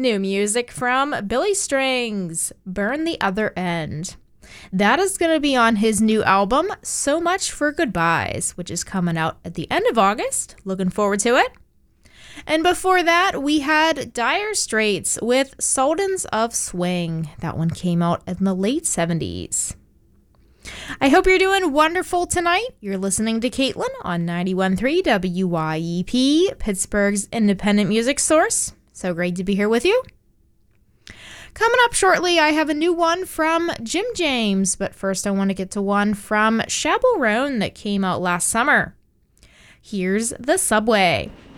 New music from Billy Strings, Burn the Other End. That is going to be on his new album, So Much for Goodbyes, which is coming out at the end of August. Looking forward to it. And before that, we had Dire Straits with Sultans of Swing. That one came out in the late 70s. I hope you're doing wonderful tonight. You're listening to Caitlin on 91.3 WYEP, Pittsburgh's independent music source. So great to be here with you. Coming up shortly, I have a new one from Jim James, but first I want to get to one from Chappell Roan that came out last summer. Here's The Subway.